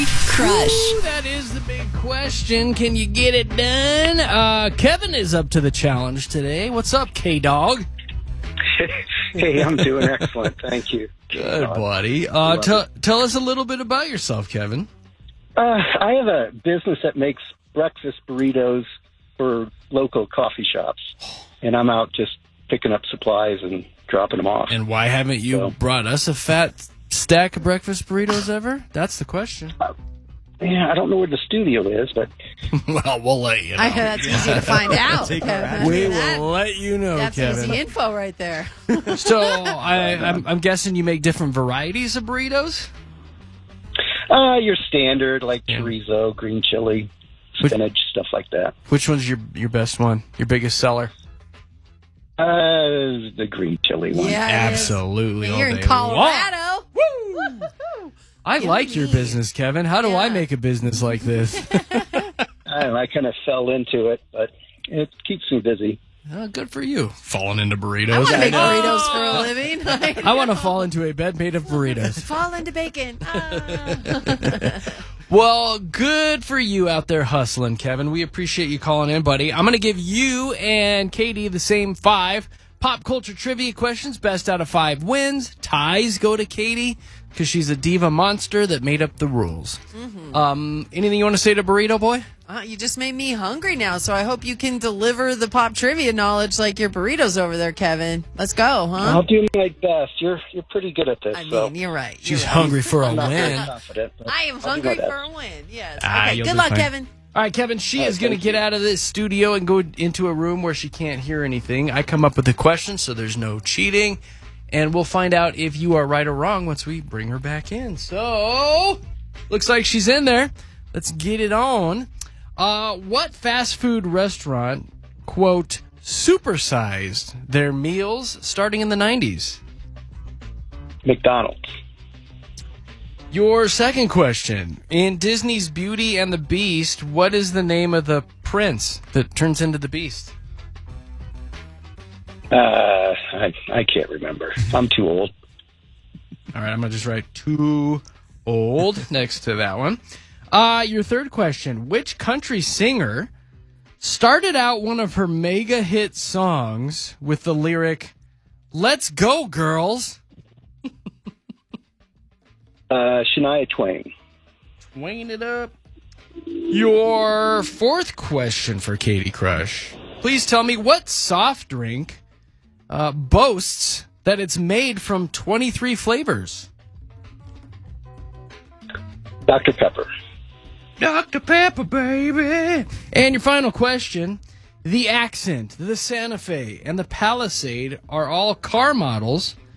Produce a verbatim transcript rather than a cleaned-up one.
Crush. Ooh, that is the big question. Can you get it done? Uh, Kevin is up to the challenge today. What's up, K-Dog? Hey, I'm doing excellent. Thank you. Good, buddy. Uh, tell, tell us a little bit about yourself, Kevin. Uh, I have a business that makes breakfast burritos for local coffee shops, and I'm out just picking up supplies and dropping them off. And why haven't you So- brought us a fat stack of breakfast burritos ever? That's the question. Yeah, I don't know where the studio is, but Well, we'll let you know. I know that's easy to find out. Take Kevin. we That- will let you know, That's Kevin. easy info right there. So I, I'm, I'm guessing you make different varieties of burritos? uh, your standard, like Yeah. chorizo, green chili, Which- spinach, stuff like that. Which one's your your best one? Your biggest seller? Uh, the green chili one. Yeah, it is. Absolutely. all You're in day long. Colorado. I Give like me- your business, Kevin. How do I Yeah. make a business like this? I don't know, I kind of fell into it, but it keeps me busy. Oh, good for you. Falling into I burritos. want to make know. burritos for a living. I want to fall into a bed made of burritos. Fall into bacon. Ah. Well, good for you out there hustling, Kevin. We appreciate you calling in, buddy. I'm going to give you and Katie the same five pop culture trivia questions. Best out of five wins. Ties go to Katie because she's a diva monster that made up the rules. Mm-hmm. Um, anything you want to say to Burrito Boy? Uh, you just made me hungry now, so I hope you can deliver the pop trivia knowledge like your burritos over there, Kevin. Let's go, huh? I'll do my best. You're you're pretty good at this. I so. mean, you're right. You're She's right. hungry for a I'm not very win. confident, but I am I'll do hungry my best. for a win. Yes. Ah, Okay. you'll Good do luck, fine. Kevin. All right, Kevin, she All right, is going to thank get you. out of this studio and go into a room where she can't hear anything. I come up with the question, so there's no cheating. And we'll find out if you are right or wrong once we bring her back in. So, looks like she's in there. Let's get it on. Uh, what fast food restaurant, quote, supersized their meals starting in the nineties? McDonald's. Your second question. In Disney's Beauty and the Beast, what is the name of the prince that turns into the beast? Uh, I I can't remember. I'm too old. All right, I'm going to just write too old next to that one. Uh, your third question. Which country singer started out one of her mega hit songs with the lyric, "Let's go, girls"? Uh, Shania Twain. Swinging it up. Your fourth question for Katie Crush. Please tell me what soft drink uh, boasts that it's made from twenty-three flavors. Doctor Pepper. Doctor Pepper, baby. And your final question. The Accent, the Santa Fe, and the Palisade are all car models